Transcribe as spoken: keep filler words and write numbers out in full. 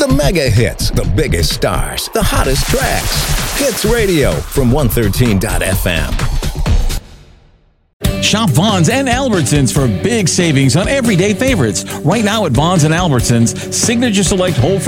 The mega hits, the biggest stars, the hottest tracks. Hits Radio from one thirteen dot f m. Shop Vons and Albertsons for big savings on everyday favorites. Right now at Vons and Albertsons, Signature Select Whole